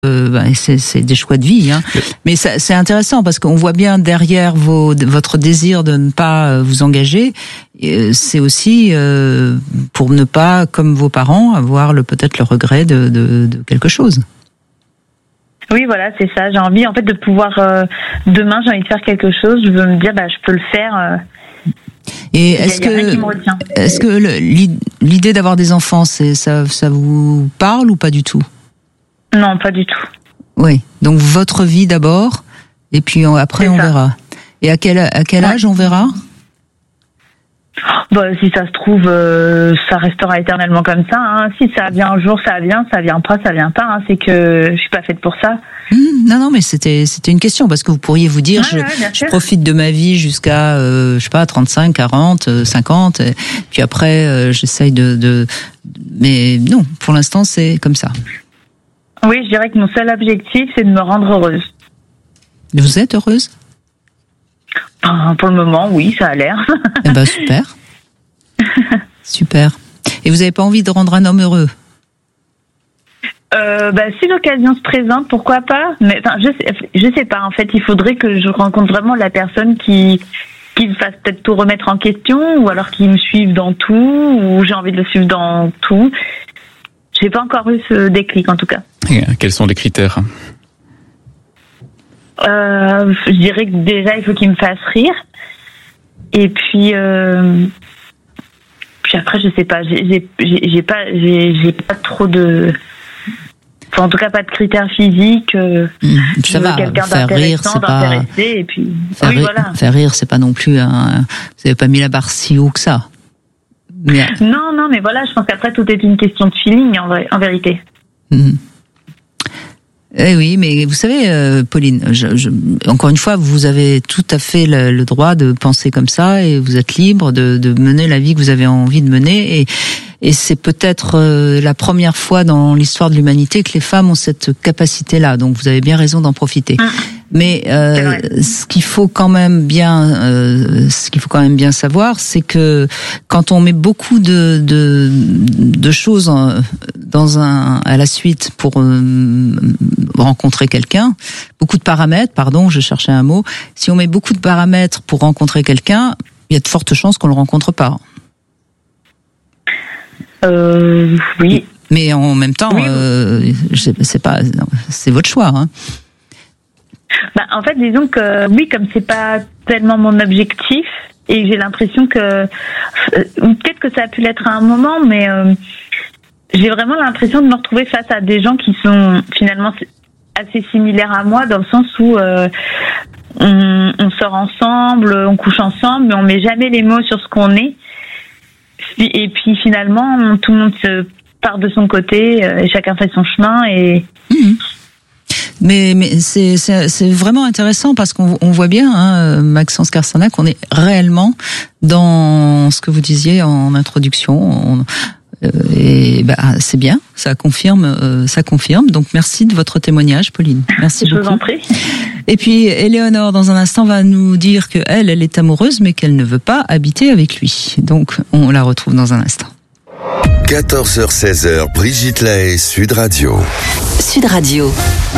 c'est des choix de vie, hein. Mais c'est intéressant parce qu'on voit bien derrière votre désir de ne pas vous engager, c'est aussi pour ne pas, comme vos parents, avoir peut-être le regret de quelque chose. Oui, voilà, c'est ça. J'ai envie en fait de pouvoir demain, j'ai envie de faire quelque chose. Je veux me dire, je peux le faire. Et est-ce que l'idée d'avoir des enfants, ça vous parle ou pas du tout? Non, pas du tout. Oui, donc votre vie d'abord, et puis après on verra. Et à quel âge on verra? Si ça se trouve, ça restera éternellement comme ça. Hein. Si ça vient un jour, ça vient pas, ça vient pas. Hein. C'est que je suis pas faite pour ça. Non, mais c'était une question, parce que vous pourriez vous dire, je profite de ma vie jusqu'à, 35, 40, 50, et puis après, j'essaye mais non, pour l'instant, c'est comme ça. Oui, je dirais que mon seul objectif, c'est de me rendre heureuse. Vous êtes heureuse? Pour le moment, oui, ça a l'air. Super. Super. Et vous n'avez pas envie de rendre un homme heureux? Si l'occasion se présente, pourquoi pas. Mais je sais pas. En fait, il faudrait que je rencontre vraiment la personne qui me fasse peut-être tout remettre en question, ou alors qui me suive dans tout, ou j'ai envie de le suivre dans tout. J'ai pas encore eu ce déclic, en tout cas. Et quels sont les critères? Je dirais que déjà, il faut qu'il me fasse rire. Et puis après, je sais pas. J'ai pas trop de. Enfin, en tout cas, pas de critères physiques. Ça va. Quelqu'un Faire rire, c'est pas. Et puis. Faire rire, c'est pas non plus un. Vous avez pas mis la barre si haut que ça. Mais... Non, mais voilà, je pense qu'après tout est une question de feeling en vérité. Eh oui, mais vous savez, Pauline, encore une fois, vous avez tout à fait le droit de penser comme ça, et vous êtes libre de mener la vie que vous avez envie de mener, et c'est peut-être la première fois dans l'histoire de l'humanité que les femmes ont cette capacité-là, donc vous avez bien raison d'en profiter. Mais ce qu'il faut quand même bien savoir, c'est que quand on met beaucoup de choses à la suite pour rencontrer quelqu'un, beaucoup de paramètres, je cherchais un mot. Si on met beaucoup de paramètres pour rencontrer quelqu'un, il y a de fortes chances qu'on le rencontre pas. Oui. Mais en même temps, c'est votre choix, hein. En fait, disons que oui, comme c'est pas tellement mon objectif, et j'ai l'impression que peut-être que ça a pu l'être à un moment, mais j'ai vraiment l'impression de me retrouver face à des gens qui sont finalement assez similaires à moi, dans le sens où on sort ensemble, on couche ensemble, mais on met jamais les mots sur ce qu'on est. Et puis finalement, tout le monde se part de son côté, et chacun fait son chemin. Et Mais c'est vraiment intéressant, parce qu'on voit bien, hein, Maxence Carsanak, qu'on est réellement dans ce que vous disiez en introduction. Et c'est bien, ça confirme. Donc merci de votre témoignage, Pauline. Merci beaucoup. Je vous en prie. Et puis Éléonore, dans un instant, va nous dire que elle est amoureuse, mais qu'elle ne veut pas habiter avec lui. Donc on la retrouve dans un instant. 14h-16h, Brigitte Lahaie, Sud Radio. Sud Radio.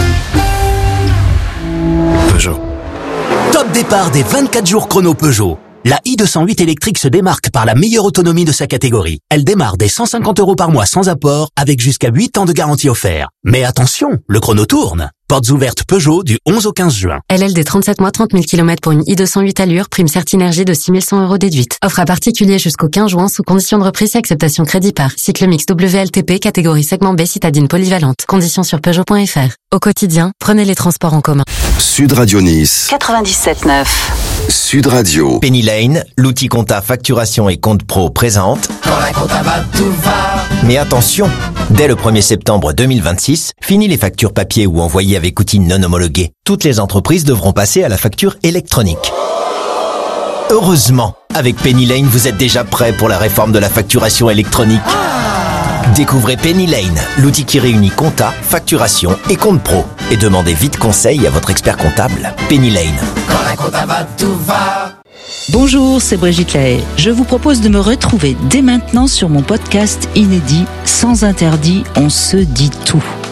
Peugeot. Top départ des 24 jours chrono Peugeot. La i208 électrique se démarque par la meilleure autonomie de sa catégorie. Elle démarre dès 150 € par mois sans apport, avec jusqu'à 8 ans de garantie offerte. Mais attention, le chrono tourne. Portes ouvertes Peugeot du 11 au 15 juin. LLD 37 mois, 30 000 km pour une i208 allure, prime Certinergie de 6 100 € déduite. Offre à particulier jusqu'au 15 juin sous condition de reprise et acceptation crédit par. Cycle mix WLTP, catégorie segment B, citadine polyvalente. Conditions sur Peugeot.fr. Au quotidien, prenez les transports en commun. Sud Radio Nice. 97.9. Sud Radio. Penny Lane, l'outil compta facturation et compte pro présente. Quand la compta va, tout va. Mais attention, dès le 1er septembre 2026, fini les factures papier ou envoyées avec outils non homologués. Toutes les entreprises devront passer à la facture électronique. Heureusement, avec Penny Lane, vous êtes déjà prêt pour la réforme de la facturation électronique. Découvrez Penny Lane, l'outil qui réunit compta, facturation et compte pro. Et demandez vite conseil à votre expert comptable. Penny Lane. Quand la compta va, tout va. Bonjour, c'est Brigitte Lahaie. Je vous propose de me retrouver dès maintenant sur mon podcast inédit Sans interdit, on se dit tout.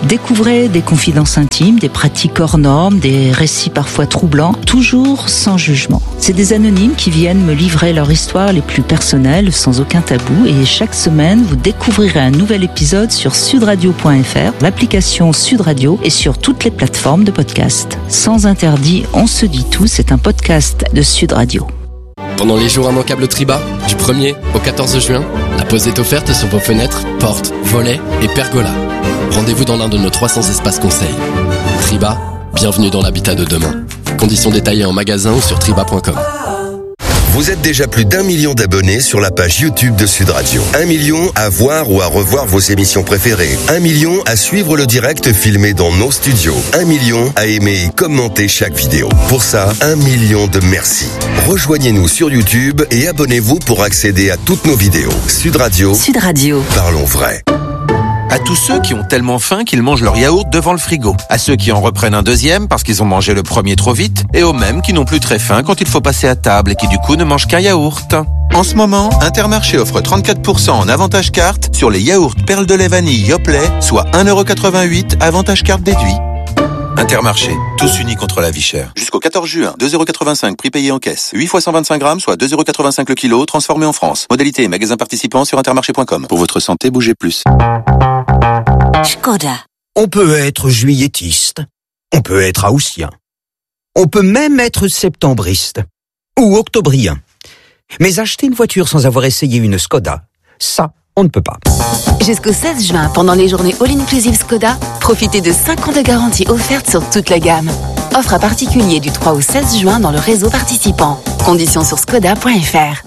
Découvrez des confidences intimes, des pratiques hors normes, des récits parfois troublants, toujours sans jugement. C'est des anonymes qui viennent me livrer leur histoire les plus personnelles, sans aucun tabou. Et chaque semaine, vous découvrirez un nouvel épisode sur sudradio.fr, l'application Sud Radio et sur toutes les plateformes de podcast. Sans interdit, on se dit tout, c'est un podcast de Sud Radio. Pendant les jours immanquables Triba, du 1er au 14 juin, la pause est offerte sur vos fenêtres, portes, volets et pergolas. Rendez-vous dans l'un de nos 300 espaces conseils. Triba, bienvenue dans l'habitat de demain. Conditions détaillées en magasin ou sur triba.com. Vous êtes déjà plus d'1 million d'abonnés sur la page YouTube de Sud Radio. 1 million à voir ou à revoir vos émissions préférées. 1 million à suivre le direct filmé dans nos studios. 1 million à aimer et commenter chaque vidéo. Pour ça, 1 million de merci. Rejoignez-nous sur YouTube et abonnez-vous pour accéder à toutes nos vidéos. Sud Radio. Sud Radio. Parlons vrai. À tous ceux qui ont tellement faim qu'ils mangent leur yaourt devant le frigo. À ceux qui en reprennent un deuxième parce qu'ils ont mangé le premier trop vite. Et aux mêmes qui n'ont plus très faim quand il faut passer à table et qui du coup ne mangent qu'un yaourt. En ce moment, Intermarché offre 34% en avantage carte sur les yaourts perles de lait vanille Yoplait, soit 1,88€ avantage carte déduit. Intermarché, tous unis contre la vie chère. Jusqu'au 14 juin, 2,85€ prix payé en caisse. 8 fois 125 grammes, soit 2,85€ le kilo, transformé en France. Modalité et magasin participant sur intermarché.com. Pour votre santé, bougez plus. Škoda. On peut être juilletiste, on peut être haussien, on peut même être septembriste ou octobrien. Mais acheter une voiture sans avoir essayé une Škoda, ça, on ne peut pas. Jusqu'au 16 juin, pendant les journées All-Inclusive Škoda, profitez de 5 ans de garantie offerte sur toute la gamme. Offre à particulier du 3 au 16 juin dans le réseau participant. Conditions sur škoda.fr.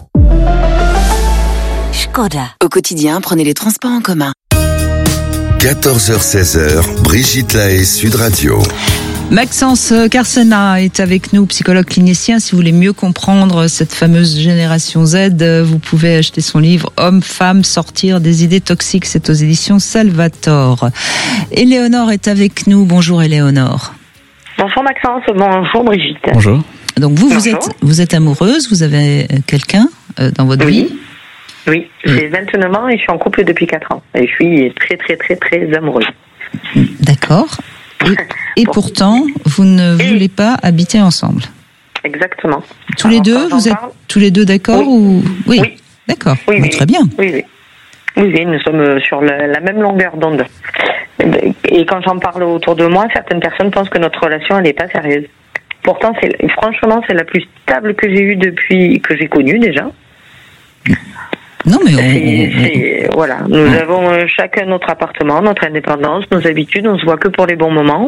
Škoda. Au quotidien, prenez les transports en commun. 14h-16h, Brigitte Lahaie, Sud Radio. Maxence Carsena est avec nous, psychologue clinicien. Si vous voulez mieux comprendre cette fameuse génération Z, vous pouvez acheter son livre « Hommes, femmes, sortir des idées toxiques ». C'est aux éditions Salvatore. Éléonore est avec nous. Bonjour Éléonore. Bonjour Maxence, bonjour Brigitte. Bonjour. Donc vous êtes amoureuse, vous avez quelqu'un dans votre vie ? Oui, j'ai 29 ans et je suis en couple depuis 4 ans. Et je suis très très très très amoureuse. D'accord. Et pourtant, vous ne voulez pas habiter ensemble. Exactement. Tous les deux, vous êtes tous les deux d'accord ou oui. D'accord. Oui, oui. Très bien. Oui, nous sommes sur la même longueur d'onde. Et quand j'en parle autour de moi, certaines personnes pensent que notre relation elle n'est pas sérieuse. Pourtant, franchement, c'est la plus stable que j'ai eue depuis que j'ai connue déjà. Non, mais voilà, nous avons chacun notre appartement, notre indépendance, nos habitudes, on se voit que pour les bons moments.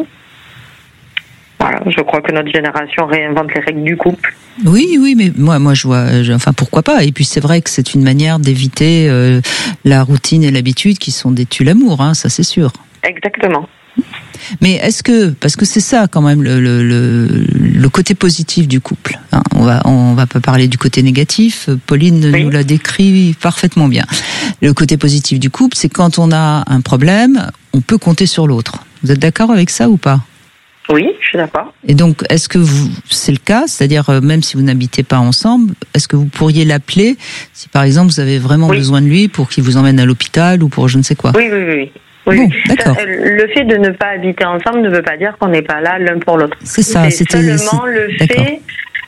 Voilà, je crois que notre génération réinvente les règles du couple. Oui, mais moi je vois, enfin pourquoi pas. Et puis c'est vrai que c'est une manière d'éviter la routine et l'habitude qui sont des tue-l'amour, hein, ça c'est sûr. Exactement. Mais est-ce que, parce que c'est ça quand même le côté positif du couple, hein, on va pas parler du côté négatif, Pauline nous l'a décrit parfaitement bien. Le côté positif du couple, c'est quand on a un problème, on peut compter sur l'autre. Vous êtes d'accord avec ça ou pas ? Oui, je suis d'accord. Et donc, est-ce que c'est le cas ? C'est-à-dire, même si vous n'habitez pas ensemble, est-ce que vous pourriez l'appeler si par exemple vous avez vraiment besoin de lui pour qu'il vous emmène à l'hôpital ou pour je ne sais quoi ? Oui. Oui, bon, d'accord. Le fait de ne pas habiter ensemble ne veut pas dire qu'on n'est pas là l'un pour l'autre. C'est ça. C'est seulement le fait.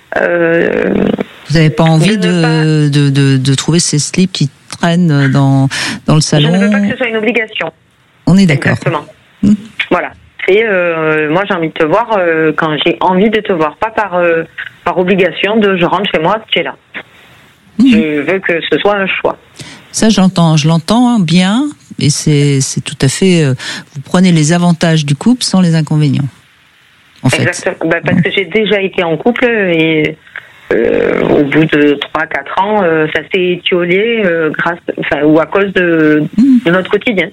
Vous n'avez pas envie de trouver ces slips qui traînent dans le salon. Je ne veux pas que ce soit une obligation. On est d'accord. Exactement. Voilà. Et moi, j'ai envie de te voir quand j'ai envie de te voir, pas par obligation de je rentre chez moi, tu es là. Je veux que ce soit un choix. Ça, je l'entends bien, et c'est tout à fait. Vous prenez les avantages du couple sans les inconvénients. En fait. Exactement. Parce que j'ai déjà été en couple et au bout de 3-4 ans, ça s'est étiolé ou à cause de notre quotidien.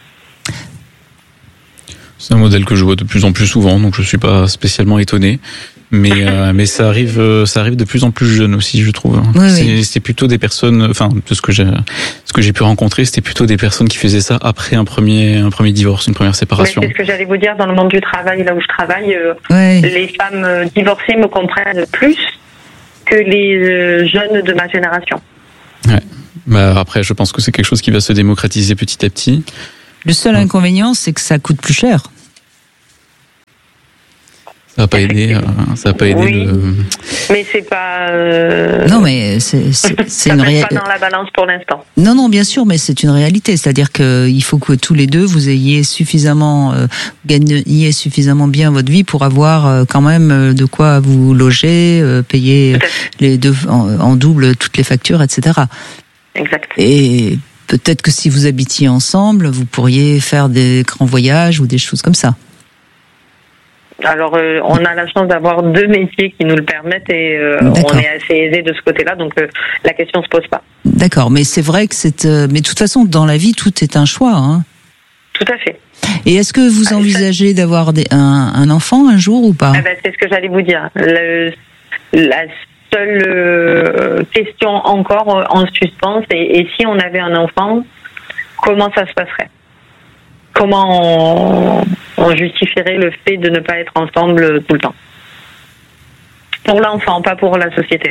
C'est un modèle que je vois de plus en plus souvent, donc je suis pas spécialement étonné. Mais ça arrive de plus en plus jeune aussi, je trouve. Oui. C'était plutôt des personnes, enfin, de ce que j'ai pu rencontrer, c'était plutôt des personnes qui faisaient ça après un premier divorce, une première séparation. C'est ce que j'allais vous dire, dans le monde du travail, là où je travaille, les femmes divorcées me comprennent plus que les jeunes de ma génération. Ouais. Après, je pense que c'est quelque chose qui va se démocratiser petit à petit. Le seul inconvénient, c'est que ça coûte plus cher. Ça n'a pas aidé. Oui, mais c'est pas. Non, mais c'est une réalité. Pas dans la balance pour l'instant. Non, bien sûr, mais c'est une réalité. C'est-à-dire qu'il faut que tous les deux vous ayez suffisamment gagniez suffisamment bien votre vie pour avoir quand même de quoi vous loger, payer les deux en double toutes les factures, etc. Exact. Et peut-être que si vous habitiez ensemble, vous pourriez faire des grands voyages ou des choses comme ça. Alors, on a la chance d'avoir 2 métiers qui nous le permettent et on est assez aisé de ce côté-là, donc la question se pose pas. D'accord, mais c'est vrai que mais de toute façon, dans la vie, tout est un choix. Hein. Tout à fait. Et est-ce que vous envisagez d'avoir un enfant un jour ou pas ? C'est ce que j'allais vous dire. La seule question encore en suspens, et si on avait un enfant, comment ça se passerait ? Comment on justifierait le fait de ne pas être ensemble tout le temps ? Pour l'enfant, pas pour la société.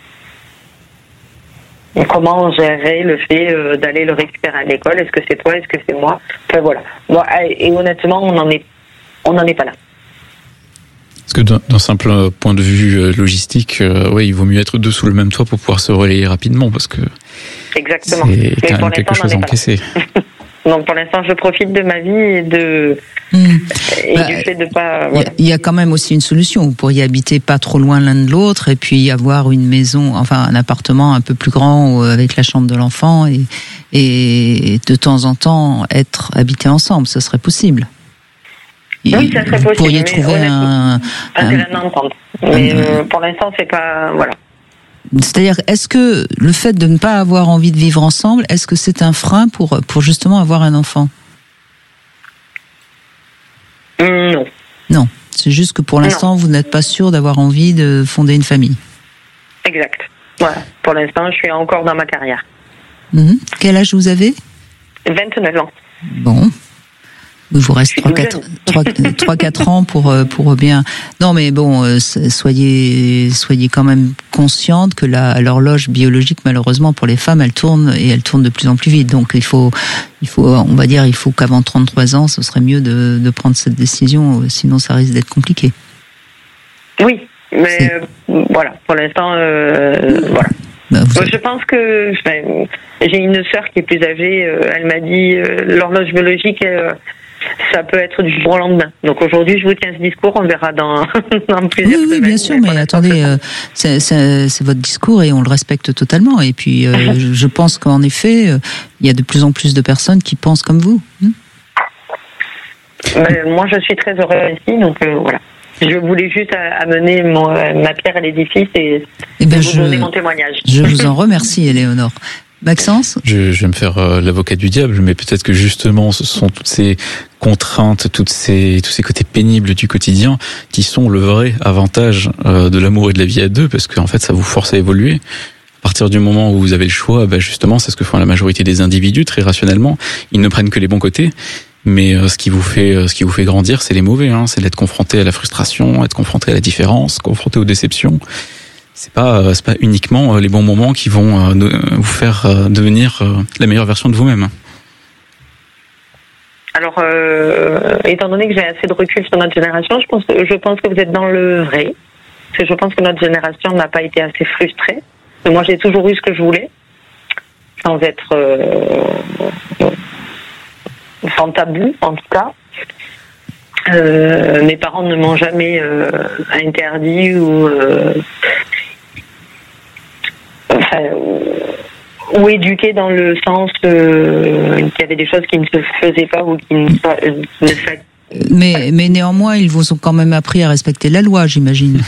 Et comment on gérerait le fait d'aller le récupérer à l'école ? Est-ce que c'est toi ? Est-ce que c'est moi ? Enfin voilà. Bon, et honnêtement, on n'en est pas là. Parce que d'un simple point de vue logistique, il vaut mieux être 2 sous le même toit pour pouvoir se relayer rapidement, parce que exactement. C'est quand même quelque chose à encaisser. Donc pour l'instant, je profite de ma vie et du fait de pas. Il y a quand même aussi une solution. Vous pourriez habiter pas trop loin l'un de l'autre et puis avoir une maison, enfin un appartement un peu plus grand avec la chambre de l'enfant et de temps en temps habiter ensemble. Ce serait possible. Oui, ça serait possible. Vous pourriez trouver un terrain d'entente. Mais pour l'instant, c'est pas voilà. C'est-à-dire, est-ce que le fait de ne pas avoir envie de vivre ensemble, est-ce que c'est un frein pour justement avoir un enfant ? Non. Non, c'est juste que pour l'instant, vous n'êtes pas sûr d'avoir envie de fonder une famille. Exact. Voilà. Pour l'instant, je suis encore dans ma carrière. Quel âge vous avez ? 29 ans. Bon. Il vous reste 3-4 ans pour bien. Non, mais bon, soyez quand même consciente que l'horloge biologique, malheureusement pour les femmes, elle tourne de plus en plus vite. Donc il faut qu'avant 33 ans, ce serait mieux de prendre cette décision, sinon ça risque d'être compliqué. Oui, mais voilà, pour l'instant, voilà. Je pense que j'ai une sœur qui est plus âgée. Elle m'a dit l'horloge biologique. Ça peut être du jour au lendemain. Donc aujourd'hui, je vous tiens ce discours, on verra dans plusieurs semaines. Oui, bien sûr, mais attendez, c'est votre discours et on le respecte totalement. Et puis, je pense qu'en effet, il y a de plus en plus de personnes qui pensent comme vous. Moi, je suis très heureuse ici, donc voilà. Je voulais juste amener ma pierre à l'édifice et vous donner mon témoignage. Je vous en remercie, Éléonore. Maxence ? Je vais me faire l'avocat du diable, mais peut-être que justement ce sont toutes ces contraintes, tous ces côtés pénibles du quotidien qui sont le vrai avantage de l'amour et de la vie à deux, parce qu'en fait ça vous force à évoluer. À partir du moment où vous avez le choix, justement c'est ce que font la majorité des individus très rationnellement. Ils ne prennent que les bons côtés. Mais ce qui vous fait grandir, c'est les mauvais. C'est d'être confronté à la frustration, être confronté à la différence, confronté aux déceptions. C'est pas uniquement les bons moments qui vont vous faire devenir la meilleure version de vous-même. Alors, étant donné que j'ai assez de recul sur notre génération, je pense que vous êtes dans le vrai. Parce que je pense que notre génération n'a pas été assez frustrée. Moi, j'ai toujours eu ce que je voulais, sans être sans tabou, en tout cas. Mes parents ne m'ont jamais interdit ou éduqué dans le sens qu'il y avait des choses qui ne se faisaient pas ou qui ne se... Mais néanmoins, ils vous ont quand même appris à respecter la loi, j'imagine.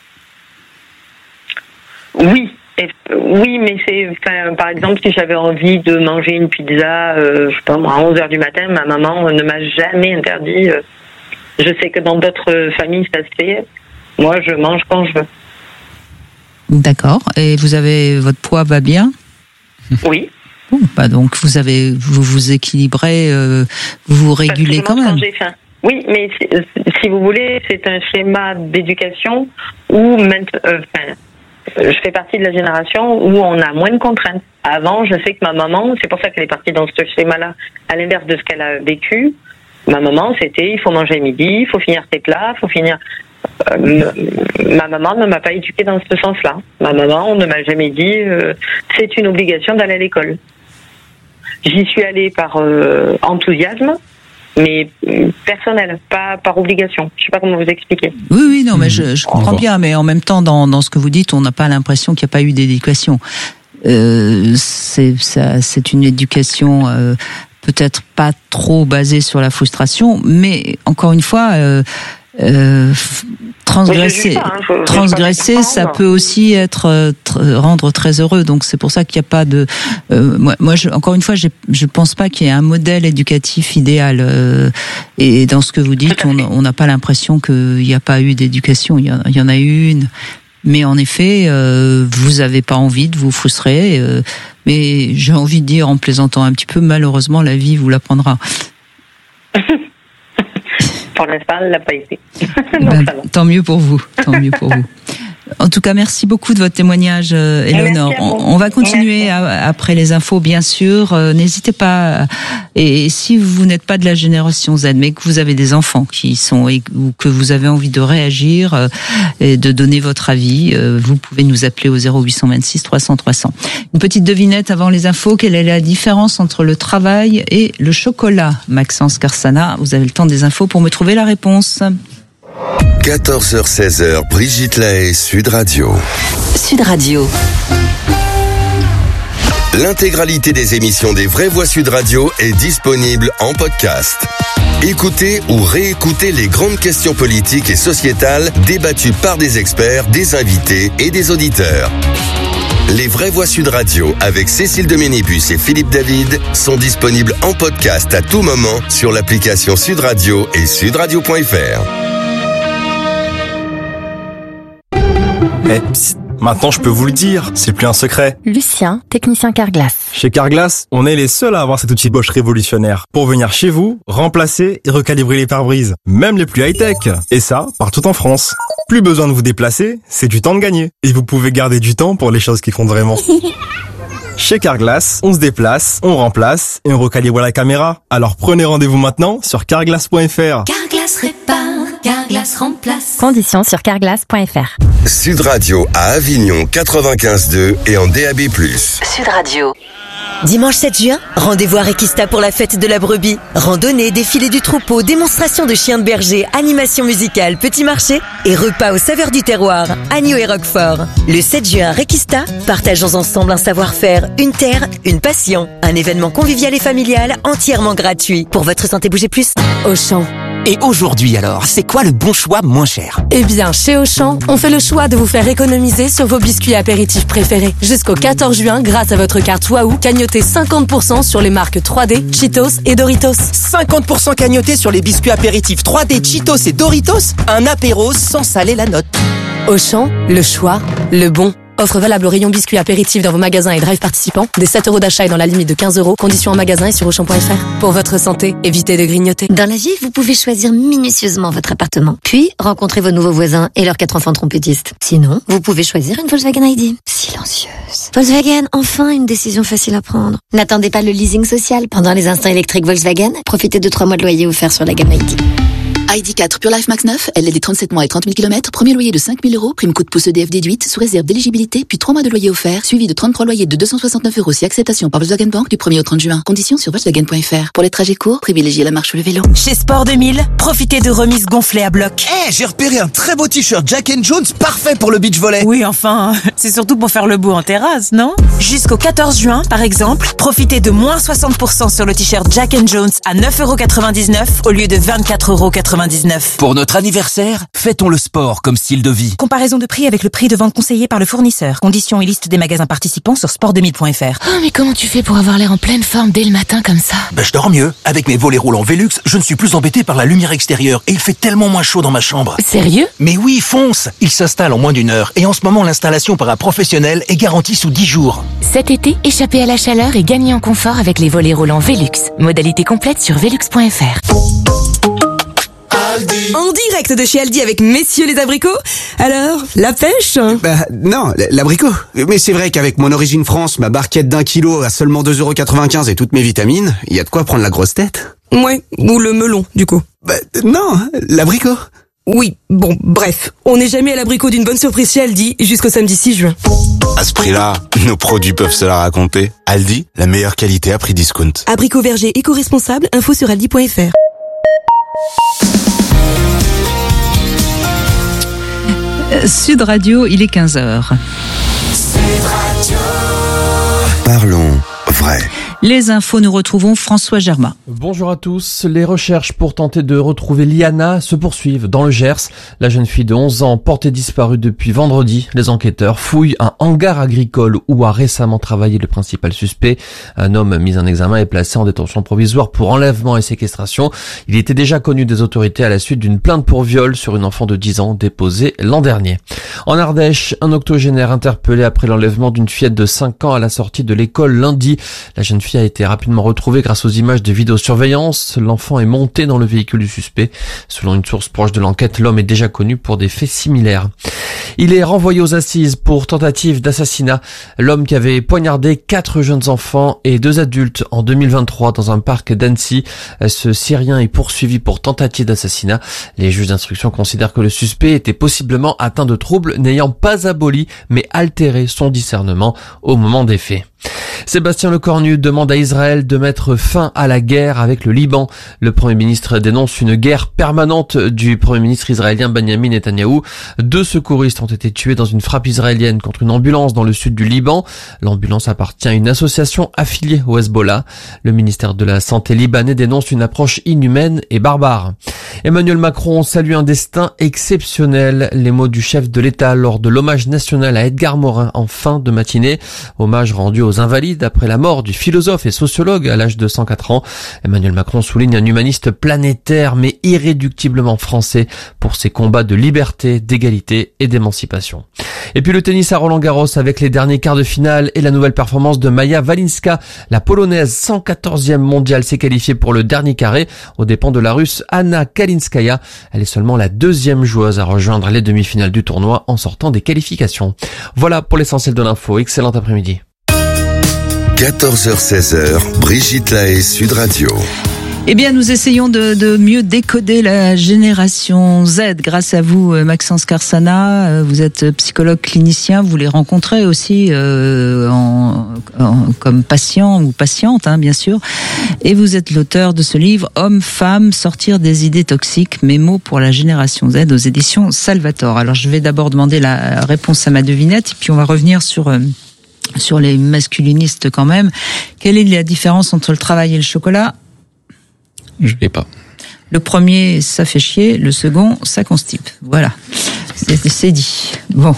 Oui, mais par exemple, si j'avais envie de manger une pizza, je sais pas moi, à 11h du matin, ma maman ne m'a jamais interdit. Je sais que dans d'autres familles, ça se fait. Moi, je mange quand je veux. D'accord. Et votre poids va bien ? Oui. Bon, donc vous vous équilibrez, vous vous régulez quand même. Oui, mais si vous voulez, c'est un schéma d'éducation où je fais partie de la génération où on a moins de contraintes. Avant, je sais que ma maman, c'est pour ça qu'elle est partie dans ce schéma-là, à l'inverse de ce qu'elle a vécu. Ma maman, c'était il faut manger midi, il faut finir tes plats, il faut finir. Ma maman ne m'a pas éduquée dans ce sens-là. Ma maman ne m'a jamais dit c'est une obligation d'aller à l'école. J'y suis allée par enthousiasme, mais personnel, pas par obligation. Je sais pas comment vous expliquer. Oui, non, mais je comprends bien, mais en même temps, dans ce que vous dites, on n'a pas l'impression qu'il n'y a pas eu d'éducation. C'est une éducation peut-être pas trop basée sur la frustration, mais encore une fois, transgresser, ça peut aussi être rendre très heureux. Donc c'est pour ça qu'il n'y a pas de. Encore une fois, je pense pas qu'il y ait un modèle éducatif idéal. Et dans ce que vous dites, on n'a pas l'impression qu'il n'y a pas eu d'éducation. Il y en a eu une. Mais en effet, vous avez pas envie de vous frustrer. Mais j'ai envie de dire, en plaisantant un petit peu, malheureusement, la vie vous l'apprendra. Pour l'instant, elle l'a pas été. Tant mieux pour vous. En tout cas, merci beaucoup de votre témoignage, Éléonore. On va continuer après les infos, bien sûr. N'hésitez pas. Et si vous n'êtes pas de la génération Z, mais que vous avez des enfants ou que vous avez envie de réagir et de donner votre avis, vous pouvez nous appeler au 0826 300 300. Une petite devinette avant les infos. Quelle est la différence entre le travail et le chocolat, Maxence Carsana? Vous avez le temps des infos pour me trouver la réponse. 14h-16h, Brigitte Lahaie, Sud Radio. Sud Radio. L'intégralité des émissions des Vraies Voix Sud Radio est disponible en podcast. Écoutez ou réécoutez les grandes questions politiques et sociétales débattues par des experts, des invités et des auditeurs. Les Vraies Voix Sud Radio avec Cécile de Ménébus et Philippe David sont disponibles en podcast à tout moment sur l'application Sud Radio et sudradio.fr. Psst, maintenant je peux vous le dire, c'est plus un secret. Lucien, technicien Carglass. Chez Carglass, on est les seuls à avoir cet outil Bosch révolutionnaire pour venir chez vous, remplacer et recalibrer les pare-brises, même les plus high-tech. Et ça, partout en France. Plus besoin de vous déplacer, c'est du temps de gagner. Et vous pouvez garder du temps pour les choses qui comptent vraiment. Chez Carglass, on se déplace, on remplace et on recalibre la caméra. Alors prenez rendez-vous maintenant sur carglass.fr. Carglass répare, Carglass remplace. Conditions sur carglass.fr. Sud Radio à Avignon 95.2 et en DAB+. Sud Radio. Dimanche 7 juin, rendez-vous à Requista pour la fête de la brebis. Randonnée, défilé du troupeau, démonstration de chiens de berger, animation musicale, petit marché et repas aux saveurs du terroir, agneau et roquefort. Le 7 juin à Requista, partageons ensemble un savoir-faire, une terre, une passion. Un événement convivial et familial entièrement gratuit. Pour votre santé, bougez plus. Auchan. Et aujourd'hui alors, c'est quoi le bon choix moins cher? Eh bien, chez Auchan, on fait le choix de vous faire économiser sur vos biscuits apéritifs préférés. Jusqu'au 14 juin, grâce à votre carte Wahoo, cagnotez 50% sur les marques 3D, Cheetos et Doritos. 50% cagnoté sur les biscuits apéritifs 3D, Cheetos et Doritos? Un apéro sans saler la note. Auchan, le choix, le bon. Offre valable au rayon biscuits apéritifs dans vos magasins et drive participants. Des 7 € d'achat et dans la limite de 15 €. Conditions en magasin et sur Auchan.fr. Pour votre santé, évitez de grignoter. Dans la vie, vous pouvez choisir minutieusement votre appartement. Puis, rencontrer vos nouveaux voisins et leurs 4 enfants trompettistes. Sinon, vous pouvez choisir une Volkswagen ID. Silencieuse. Volkswagen, enfin une décision facile à prendre. N'attendez pas le leasing social. Pendant les instants électriques Volkswagen, profitez de 3 mois de loyer offerts sur la gamme ID. ID4 Pure Life Max 9, LLD 37 mois et 30 000 km, premier loyer de 5 000 €, prime coup de pouce EDF déduite, sous réserve d'éligibilité, puis 3 mois de loyer offert, suivi de 33 loyers de 269 € si acceptation par Volkswagen Bank du 1er au 30 juin. Conditions sur Volkswagen.fr. Pour les trajets courts, privilégiez la marche ou le vélo. Chez Sport 2000, profitez de remises gonflées à bloc. J'ai repéré un très beau t-shirt Jack & Jones, parfait pour le beach volley. Oui, enfin, c'est surtout pour faire le beau en terrasse, non? Jusqu'au 14 juin, par exemple, profitez de moins 60% sur le t-shirt Jack & Jones à 9,99 € au lieu de 24,99 €. Pour notre anniversaire, fêtons le sport comme style de vie. Comparaison de prix avec le prix de vente conseillé par le fournisseur. Conditions et liste des magasins participants sur sport2000.fr. Oh, mais comment tu fais pour avoir l'air en pleine forme dès le matin comme ça? Je dors mieux. Avec mes volets roulants Velux, je ne suis plus embêté par la lumière extérieure et il fait tellement moins chaud dans ma chambre. Sérieux? Mais oui, fonce! Il s'installe en moins d'1 heure et en ce moment, l'installation par un professionnel est garantie sous 10 jours. Cet été, échappez à la chaleur et gagnez en confort avec les volets roulants Velux. Modalité complète sur velux.fr. Aldi. En direct de chez Aldi avec messieurs les abricots. Alors, la pêche? Non, l'abricot. Mais c'est vrai qu'avec mon origine France, ma barquette d'1 kilo à seulement 2,95 € et toutes mes vitamines, il y a de quoi prendre la grosse tête. Ouais, ou le melon, du coup. Non, l'abricot. Oui, bon, bref. On n'est jamais à l'abricot d'une bonne surprise chez Aldi jusqu'au samedi 6 juin. À ce prix-là, nos produits peuvent se la raconter. Aldi, la meilleure qualité à prix discount. Abricot verger éco-responsable, info sur aldi.fr. Sud Radio, il est 15h. Parlons vrai. Les infos, nous retrouvons François Germain. Bonjour à tous. Les recherches pour tenter de retrouver Liana se poursuivent dans le Gers. La jeune fille de 11 ans portée disparue depuis vendredi. Les enquêteurs fouillent un hangar agricole où a récemment travaillé le principal suspect. Un homme mis en examen est placé en détention provisoire pour enlèvement et séquestration. Il était déjà connu des autorités à la suite d'une plainte pour viol sur une enfant de 10 ans déposée l'an dernier. En Ardèche, un octogénaire interpellé après l'enlèvement d'une fillette de 5 ans à la sortie de l'école lundi. La jeune fille a été rapidement retrouvée grâce aux images de vidéosurveillance. L'enfant est monté dans le véhicule du suspect. Selon une source proche de l'enquête, l'homme est déjà connu pour des faits similaires. Il est renvoyé aux assises pour tentative d'assassinat. L'homme qui avait poignardé 4 jeunes enfants et 2 adultes en 2023 dans un parc d'Annecy. Ce Syrien est poursuivi pour tentative d'assassinat. Les juges d'instruction considèrent que le suspect était possiblement atteint de troubles n'ayant pas aboli mais altéré son discernement au moment des faits. Sébastien Lecornu demande à Israël de mettre fin à la guerre avec le Liban. Le Premier ministre dénonce une guerre permanente du Premier ministre israélien Benjamin Netanyahou. 2 secouristes ont été tués dans une frappe israélienne contre une ambulance dans le sud du Liban. L'ambulance appartient à une association affiliée au Hezbollah. Le ministère de la Santé libanais dénonce une approche inhumaine et barbare. Emmanuel Macron salue un destin exceptionnel. Les mots du chef de l'État lors de l'hommage national à Edgar Morin en fin de matinée. Hommage rendu aux invalides après la mort du philosophe et sociologue à l'âge de 104 ans. Emmanuel Macron souligne un humaniste planétaire mais irréductiblement français pour ses combats de liberté, d'égalité et d'émancipation. Et puis le tennis à Roland-Garros avec les derniers quarts de finale et la nouvelle performance de Maja Walinska. La polonaise 114e mondiale s'est qualifiée pour le dernier carré aux dépens de la russe Anna Kalinskaya. Elle est seulement la 2e joueuse à rejoindre les demi-finales du tournoi en sortant des qualifications. Voilà pour l'essentiel de l'info. Excellent après-midi. 14h-16h, Brigitte Lahaie, Sud Radio. Eh bien, nous essayons de mieux décoder la génération Z grâce à vous, Maxence Carsana. Vous êtes psychologue clinicien, vous les rencontrez aussi comme patient ou patiente, bien sûr. Et vous êtes l'auteur de ce livre « Hommes, femmes, sortir des idées toxiques, mes mots pour la génération Z » aux éditions Salvatore. Alors, je vais d'abord demander la réponse à ma devinette, et puis on va revenir sur les masculinistes quand même. Quelle est la différence entre le travail et le chocolat ? Je l'ai pas. Le premier, ça fait chier. Le second, ça constipe. Voilà. C'est dit. Bon.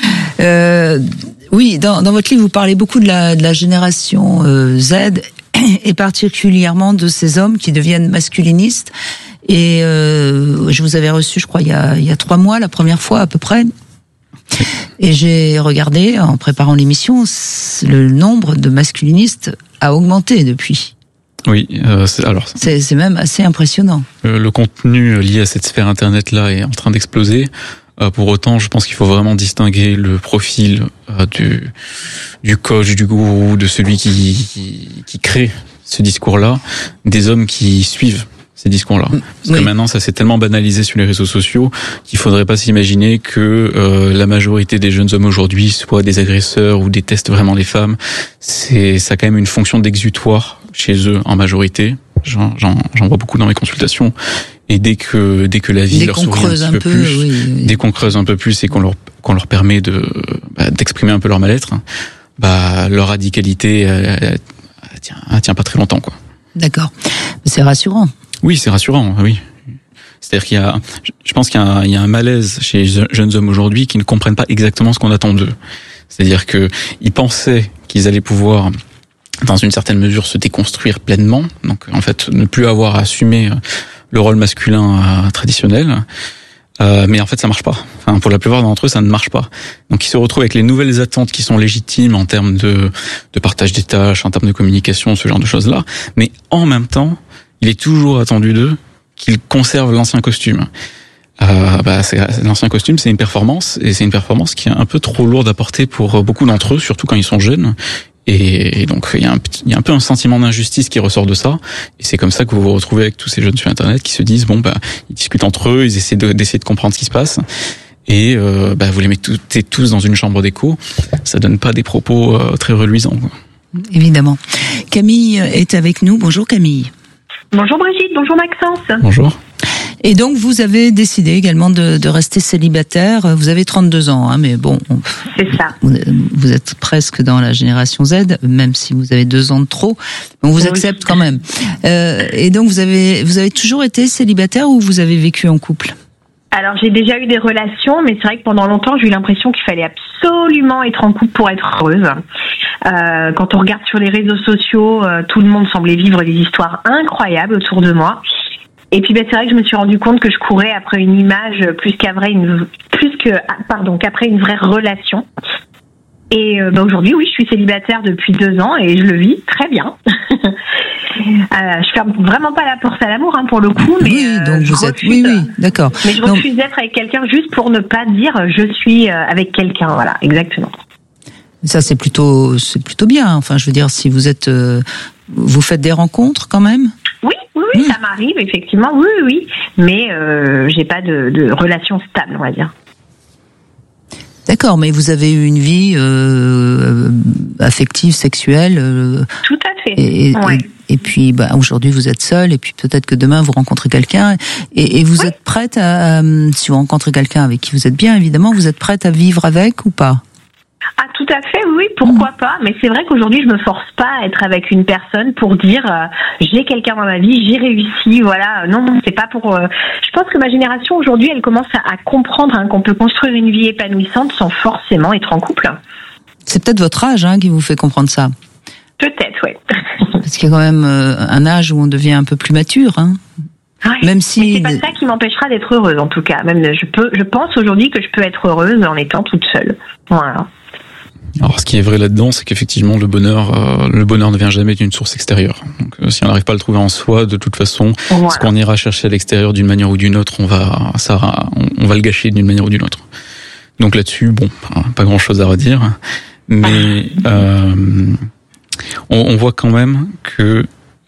Oui, dans votre livre, vous parlez beaucoup de la génération Z et particulièrement de ces hommes qui deviennent masculinistes. Et je vous avais reçu, je crois, il y a 3 mois, la première fois à peu près. Et j'ai regardé, en préparant l'émission, le nombre de masculinistes a augmenté depuis. Oui, c'est même assez impressionnant. Le contenu lié à cette sphère Internet-là est en train d'exploser. Pour autant, je pense qu'il faut vraiment distinguer le profil du coach, du gourou, de celui qui crée ce discours-là, des hommes qui suivent ces discours-là. Parce que maintenant, ça s'est tellement banalisé sur les réseaux sociaux qu'il faudrait pas s'imaginer que la majorité des jeunes hommes aujourd'hui soient des agresseurs ou détestent vraiment les femmes. Ça a quand même une fonction d'exutoire chez eux en majorité. J'en vois beaucoup dans mes consultations. Et dès que la vie leur sourit un petit peu plus, dès qu'on creuse un peu plus et qu'on leur permet d'exprimer un peu leur mal-être, leur radicalité elle tient pas très longtemps, quoi. D'accord. C'est rassurant. Oui, c'est rassurant, oui. C'est-à-dire je pense qu'il y a un malaise chez les jeunes hommes aujourd'hui qui ne comprennent pas exactement ce qu'on attend d'eux. C'est-à-dire que ils pensaient qu'ils allaient pouvoir, dans une certaine mesure, se déconstruire pleinement. Donc, en fait, ne plus avoir à assumer le rôle masculin traditionnel. Mais en fait, ça marche pas. Enfin, pour la plupart d'entre eux, ça ne marche pas. Donc, ils se retrouvent avec les nouvelles attentes qui sont légitimes en termes de partage des tâches, en termes de communication, ce genre de choses-là. Mais en même temps, il est toujours attendu d'eux qu'ils conservent l'ancien costume. c'est l'ancien costume, c'est une performance, et c'est une performance qui est un peu trop lourde à porter pour beaucoup d'entre eux, surtout quand ils sont jeunes. Et donc il y a un peu un sentiment d'injustice qui ressort de ça, et c'est comme ça que vous vous retrouvez avec tous ces jeunes sur Internet qui se disent ils discutent entre eux, ils essaient d'essayer de comprendre ce qui se passe, et vous les mettez tous dans une chambre d'écho, ça donne pas des propos très reluisants, quoi. Évidemment. Camille est avec nous. Bonjour Camille. Bonjour Brigitte, bonjour Maxence. Bonjour. Et donc vous avez décidé également de rester célibataire. Vous avez 32 ans, hein, mais bon. C'est ça. Vous êtes presque dans la génération Z, même si vous avez 2 ans de trop. On vous accepte quand même. Et donc vous avez toujours été célibataire ou vous avez vécu en couple ? Alors j'ai déjà eu des relations, mais c'est vrai que pendant longtemps j'ai eu l'impression qu'il fallait absolument être en couple pour être heureuse. Quand on regarde sur les réseaux sociaux, tout le monde semblait vivre des histoires incroyables autour de moi. Et puis c'est vrai que je me suis rendu compte que je courais après une image qu'après une vraie relation. Et aujourd'hui, oui, je suis célibataire depuis 2 ans et je le vis très bien. Je ferme vraiment pas la porte à l'amour, pour le coup, mais oui, donc vous êtes, oui, d'accord. Mais je refuse d'être avec quelqu'un juste pour ne pas dire je suis avec quelqu'un, voilà, exactement. Ça c'est plutôt bien. Enfin, je veux dire, si vous êtes, vous faites des rencontres quand même. Oui, ça m'arrive effectivement, oui, mais j'ai pas de relation stable, on va dire. D'accord, mais vous avez eu une vie affective, sexuelle. Tout à fait. Et puis, aujourd'hui, vous êtes seule, et puis peut-être que demain, vous rencontrez quelqu'un, et vous êtes prête à, si vous rencontrez quelqu'un avec qui vous êtes bien, évidemment, vous êtes prête à vivre avec ou pas ? Ah, tout à fait, oui, pourquoi pas. Mais c'est vrai qu'aujourd'hui, je me force pas à être avec une personne pour dire j'ai quelqu'un dans ma vie, j'ai réussi, voilà. Non, c'est pas pour. Je pense que ma génération aujourd'hui, elle commence à comprendre qu'on peut construire une vie épanouissante sans forcément être en couple. C'est peut-être votre âge qui vous fait comprendre ça. Peut-être, oui. Parce qu'il y a quand même un âge où on devient un peu plus mature, Ouais, même si. Mais c'est pas ça qui m'empêchera d'être heureuse, en tout cas. Même je pense aujourd'hui que je peux être heureuse en étant toute seule. Voilà. Alors, ce qui est vrai là-dedans, c'est qu'effectivement, le bonheur ne vient jamais d'une source extérieure. Donc, si on n'arrive pas à le trouver en soi, de toute façon, ce qu'on ira chercher à l'extérieur d'une manière ou d'une autre, on va le gâcher d'une manière ou d'une autre. Donc là-dessus, pas grand-chose à redire. Mais, on voit quand même que,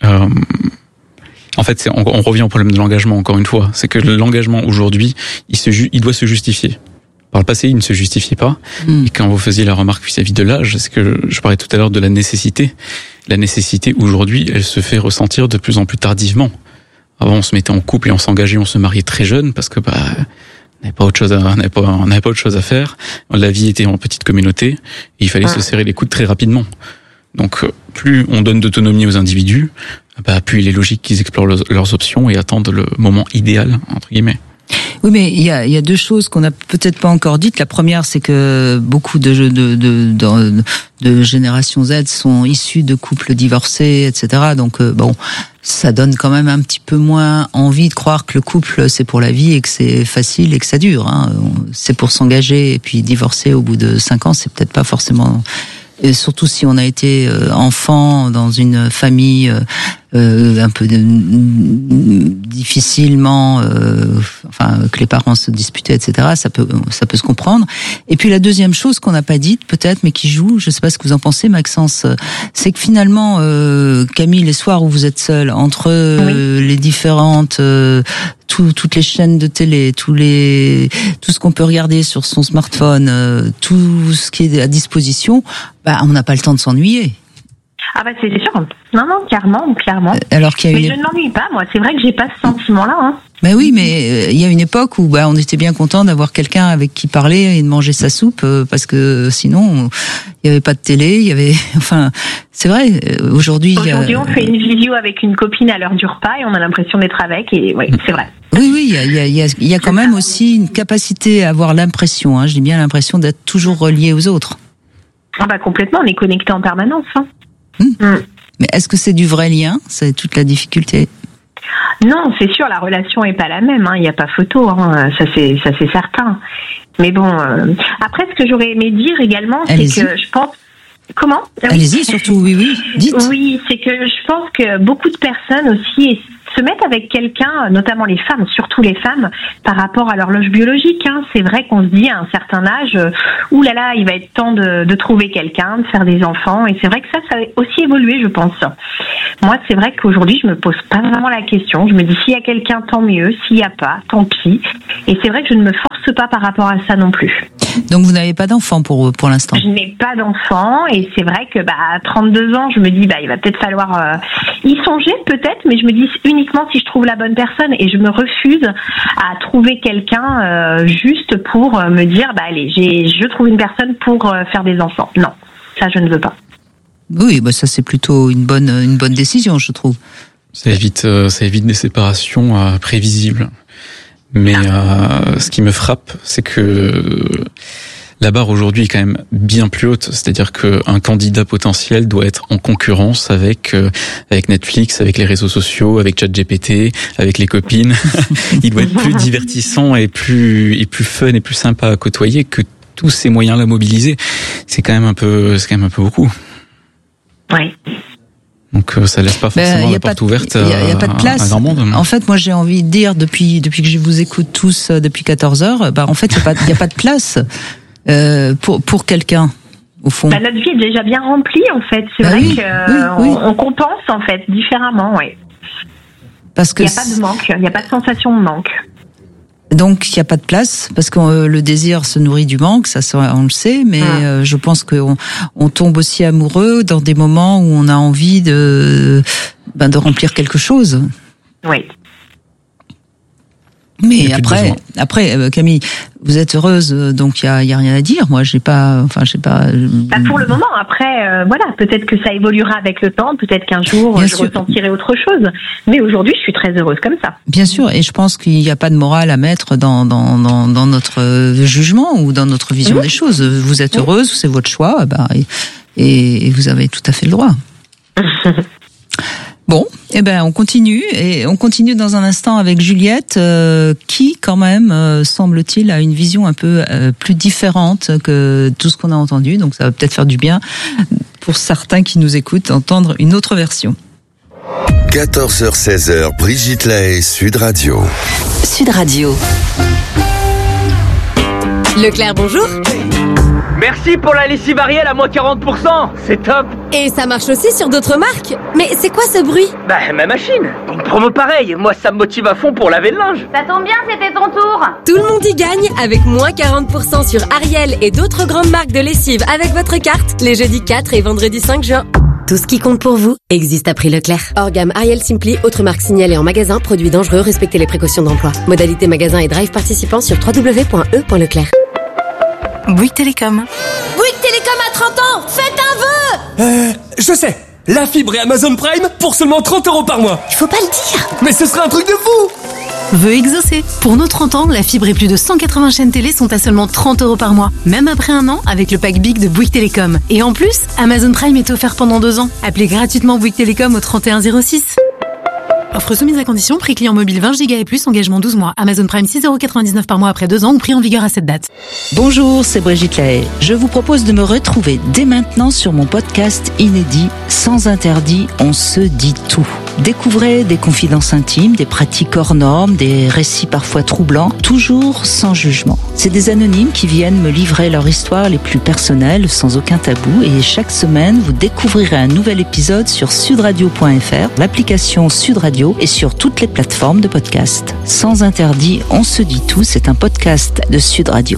en fait, on revient au problème de l'engagement, encore une fois. C'est que l'engagement, aujourd'hui, il doit se justifier. Par le passé, il ne se justifiait pas. Et quand vous faisiez la remarque vis-à-vis de l'âge, c'est que je parlais tout à l'heure de la nécessité. La nécessité, aujourd'hui, elle se fait ressentir de plus en plus tardivement. Avant, on se mettait en couple et on s'engageait, on se mariait très jeune parce que, on n'avait pas autre chose à faire. La vie était en petite communauté et il fallait se serrer les coudes très rapidement. Donc, plus on donne d'autonomie aux individus, plus il est logique qu'ils explorent leurs options et attendent le moment idéal, entre guillemets. Oui, mais il y a 2 choses qu'on n'a peut-être pas encore dites. La première, c'est que beaucoup de génération Z sont issus de couples divorcés, etc. Donc, ça donne quand même un petit peu moins envie de croire que le couple, c'est pour la vie et que c'est facile et que ça dure. C'est pour s'engager et puis divorcer au bout de 5 ans, c'est peut-être pas forcément... Et surtout si on a été enfant dans une famille un peu difficilement, que les parents se disputaient, etc. Ça peut se comprendre. Et puis la deuxième chose qu'on n'a pas dite peut-être, mais qui joue, je sais pas ce que vous en pensez, Maxence, c'est que finalement, Camille, les soirs où vous êtes seule, entre les différentes toutes les chaînes de télé, tout ce qu'on peut regarder sur son smartphone, tout ce qui est à disposition, on n'a pas le temps de s'ennuyer. Ah c'est sûr. Non, clairement. Alors qu'il y a je ne m'ennuie pas, moi. C'est vrai que j'ai pas ce sentiment-là. Oui, mais il y a une époque où on était bien content d'avoir quelqu'un avec qui parler et de manger sa soupe parce que sinon il y avait pas de télé, c'est vrai. Aujourd'hui on fait une visio avec une copine à l'heure du repas et on a l'impression d'être avec et c'est vrai. Oui, il y a quand même aussi une capacité à avoir l'impression, je dis bien l'impression d'être toujours relié aux autres. Complètement, on est connecté en permanence. Mais est-ce que c'est du vrai lien ? C'est toute la difficulté. Non, c'est sûr, la relation est pas la même. Il n'y a pas photo, ça c'est certain. Mais bon, après, ce que j'aurais aimé dire également, c'est que je pense Comment ? Allez-y, surtout, oui, dites. Oui, c'est que je pense que beaucoup de personnes aussi se mettent avec quelqu'un, notamment les femmes, surtout les femmes, par rapport à l'horloge biologique. C'est vrai qu'on se dit à un certain âge, oulala, il va être temps de trouver quelqu'un, de faire des enfants. Et c'est vrai que ça a aussi évolué, je pense. Moi, c'est vrai qu'aujourd'hui, je me pose pas vraiment la question. Je me dis, s'il y a quelqu'un, tant mieux. S'il y a pas, tant pis. Et c'est vrai que je ne me force pas par rapport à ça non plus. Donc, vous n'avez pas d'enfant pour l'instant? Je n'ai pas d'enfant. Et c'est vrai que, à 32 ans, je me dis, il va peut-être falloir y songer, peut-être. Mais je me dis uniquement si je trouve la bonne personne. Et je me refuse à trouver quelqu'un juste pour me dire, allez, je trouve une personne pour faire des enfants. Non, ça, je ne veux pas. Oui, ça c'est plutôt une bonne décision, je trouve. Ça évite des séparations prévisibles. Mais ce qui me frappe, c'est que la barre aujourd'hui est quand même bien plus haute. C'est-à-dire qu'un candidat potentiel doit être en concurrence avec Netflix, avec les réseaux sociaux, avec ChatGPT, avec les copines. Il doit être plus divertissant et plus fun et plus sympa à côtoyer que tous ces moyens-là mobilisés. C'est quand même un peu beaucoup. Oui. Donc ça laisse pas forcément la porte ouverte y a pas de place. à grand monde. En fait, moi j'ai envie de dire depuis que je vous écoute tous depuis 14 heures, en fait il y a pas de place pour quelqu'un au fond. Notre vie est déjà bien remplie en fait. C'est vrai qu'on compense en fait différemment, oui. Parce que il n'y a pas de manque, il n'y a pas de sensation de manque. Donc il n'y a pas de place parce que le désir se nourrit du manque, ça on le sait, mais je pense qu'on tombe aussi amoureux dans des moments où on a envie de remplir quelque chose. Oui. Mais après, Camille, vous êtes heureuse, donc il y a rien à dire. Moi, j'ai pas. Pour le moment, après, peut-être que ça évoluera avec le temps, peut-être qu'un jour je ressentirai autre chose. Mais aujourd'hui, je suis très heureuse comme ça. Bien sûr, et je pense qu'il n'y a pas de morale à mettre dans notre jugement ou dans notre vision des choses. Vous êtes heureuse, c'est votre choix, et vous avez tout à fait le droit. Bon, on continue dans un instant avec Juliette qui quand même semble-t-il a une vision un peu plus différente que tout ce qu'on a entendu, donc ça va peut-être faire du bien pour certains qui nous écoutent d'entendre une autre version. 14h-16h, Brigitte Lahaie, Sud Radio. Sud Radio. Leclerc, bonjour. Merci pour la lessive Ariel à moins 40%, c'est top. Et ça marche aussi sur d'autres marques. Mais c'est quoi ce bruit? Ma machine. Une promo pareille, moi ça me motive à fond pour laver le linge. Ça tombe bien, c'était ton tour. Tout le monde y gagne avec moins 40% sur Ariel et d'autres grandes marques de lessive avec votre carte les jeudis 4 et vendredi 5 juin. Tout ce qui compte pour vous existe à prix Leclerc. Hors gamme Ariel Simply, autres marques signalées en magasin, produits dangereux, respectez les précautions d'emploi. Modalité magasin et drive participants sur www.e.leclerc. Bouygues Télécom. Bouygues Télécom à 30 ans, faites un vœu. Je sais. La fibre et Amazon Prime pour seulement 30 € par mois. Il faut pas le dire. Mais ce serait un truc de fou. Vœu exaucé. Pour nos 30 ans, la fibre et plus de 180 chaînes télé sont à seulement 30 € par mois. Même après un an, avec le pack Big de Bouygues Télécom. Et en plus, Amazon Prime est offert pendant 2 ans. Appelez gratuitement Bouygues Télécom au 3106. Offre soumise à condition, prix client mobile 20 Go et plus, engagement 12 mois. Amazon Prime 6,99 € par mois après 2 ans ou prix en vigueur à cette date. Bonjour, c'est Brigitte Lahaie. Je vous propose de me retrouver dès maintenant sur mon podcast inédit Sans interdit, on se dit tout. Découvrez des confidences intimes, des pratiques hors normes, des récits parfois troublants, toujours sans jugement. C'est des anonymes qui viennent me livrer leur histoire les plus personnelles, sans aucun tabou, et chaque semaine, vous découvrirez un nouvel épisode sur sudradio.fr, l'application Sud Radio et sur toutes les plateformes de podcast. Sans interdit, on se dit tout, c'est un podcast de Sud Radio.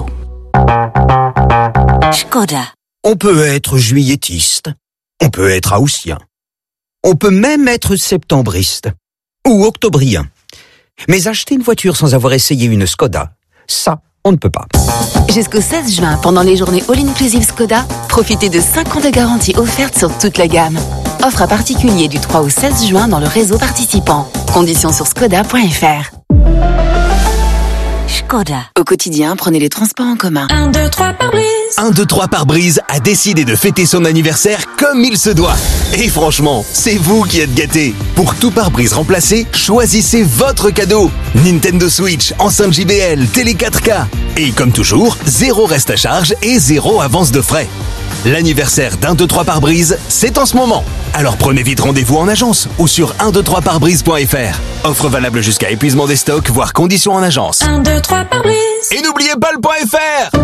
Škoda. On peut être juilletiste, on peut être haussien, on peut même être septembriste ou octobrien. Mais acheter une voiture sans avoir essayé une Škoda, ça, on ne peut pas. Jusqu'au 16 juin, pendant les journées All-Inclusive Skoda, profitez de 5 ans de garantie offerte sur toute la gamme. Offre à particulier du 3 au 16 juin dans le réseau participant. Conditions sur skoda.fr. Škoda. Au quotidien, prenez les transports en commun. 1, 2, 3 pare-brise. 1, 2, 3 pare-brise a décidé de fêter son anniversaire comme il se doit. Et franchement, c'est vous qui êtes gâtés. Pour tout pare-brise remplacé, choisissez votre cadeau. Nintendo Switch, enceinte JBL, télé 4K. Et comme toujours, 0 reste à charge et 0 avance de frais. L'anniversaire d'1, 2, 3 pare-brise, c'est en ce moment. Alors prenez vite rendez-vous en agence ou sur 123pare-brise.fr. Offre valable jusqu'à épuisement des stocks, voire conditions en agence. 1, 2, 3 pare-brise. Et n'oubliez pas le .fr.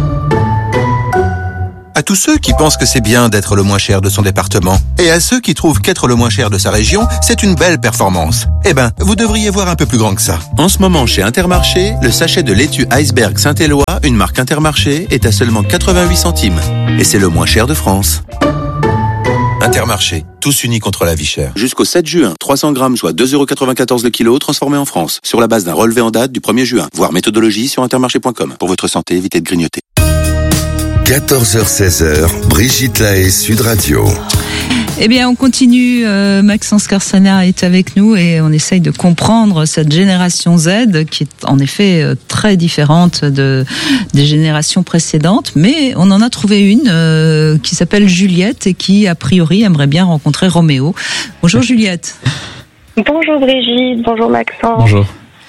À tous ceux qui pensent que c'est bien d'être le moins cher de son département, et à ceux qui trouvent qu'être le moins cher de sa région, c'est une belle performance. Eh ben, vous devriez voir un peu plus grand que ça. En ce moment, chez Intermarché, le sachet de laitue Iceberg Saint-Éloi, une marque Intermarché, est à seulement 88 centimes. Et c'est le moins cher de France. Intermarché, tous unis contre la vie chère. Jusqu'au 7 juin, 300 grammes, soit 2,94€ le kilo, transformés en France. Sur la base d'un relevé en date du 1er juin. Voir méthodologie sur intermarché.com. Pour votre santé, évitez de grignoter. 14h-16h, Brigitte Lahaie, Sud Radio. Eh bien, on continue. Maxence Carsana est avec nous et on essaye de comprendre cette génération Z qui est en effet très différente des générations précédentes. Mais on en a trouvé une qui s'appelle Juliette et qui, a priori, aimerait bien rencontrer Roméo. Bonjour Juliette. Bonjour Brigitte, bonjour Maxence. Bonjour.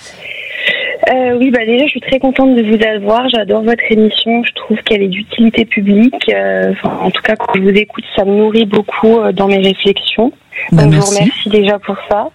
Oui, déjà, je suis très contente de vous avoir. J'adore votre émission. Je trouve qu'elle est d'utilité publique. En tout cas, quand je vous écoute, ça me nourrit beaucoup dans mes réflexions. Donc, je vous remercie déjà pour ça.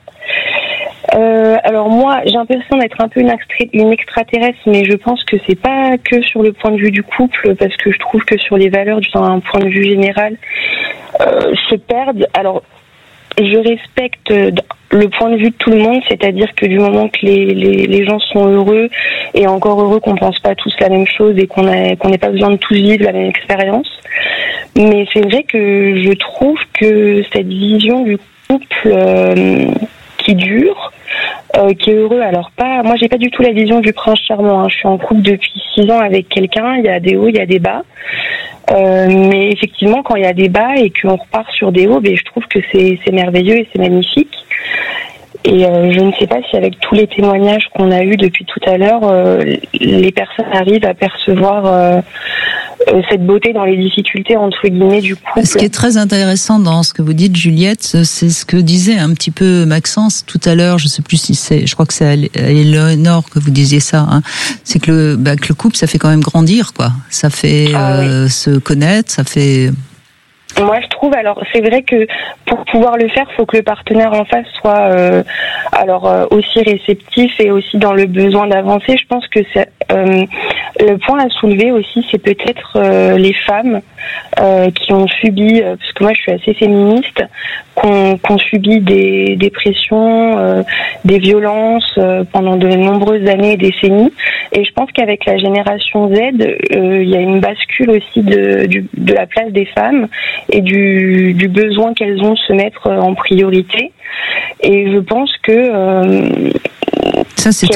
Alors moi, j'ai l'impression d'être un peu une extraterrestre, mais je pense que c'est pas que sur le point de vue du couple, parce que je trouve que sur les valeurs, d'un point de vue général, se perdent. Alors, je respecte le point de vue de tout le monde, c'est-à-dire que du moment que les gens sont heureux, et encore heureux qu'on pense pas tous la même chose et qu'on n'ait pas besoin de tous vivre la même expérience. Mais c'est vrai que je trouve que cette vision du couple qui dure, qui est heureux, alors pas, moi j'ai pas du tout la vision du prince charmant, je suis en couple depuis 6 ans avec quelqu'un, il y a des hauts, il y a des bas. Mais effectivement, quand il y a des bas et qu'on repart sur des hauts, je trouve que c'est merveilleux et c'est magnifique. Et je ne sais pas si avec tous les témoignages qu'on a eus depuis tout à l'heure, les personnes arrivent à percevoir cette beauté dans les difficultés entre guillemets du couple. Ce qui est très intéressant dans ce que vous dites, Juliette, c'est ce que disait un petit peu Maxence tout à l'heure. Je sais plus si c'est, je crois que c'est à Eleonore que vous disiez ça. C'est que le couple, ça fait quand même grandir, quoi. Ça fait se connaître, ça fait. Moi, je trouve, alors c'est vrai que pour pouvoir le faire, faut que le partenaire en face soit aussi réceptif et aussi dans le besoin d'avancer. Je pense que c'est le point à soulever aussi, c'est peut-être les femmes qui ont subi, parce que moi je suis assez féministe, qu'on subit des pressions, des violences pendant de nombreuses années et décennies. Et je pense qu'avec la génération Z, il y a une bascule aussi de la place des femmes et du besoin qu'elles ont de se mettre en priorité. Et je pense que ça c'est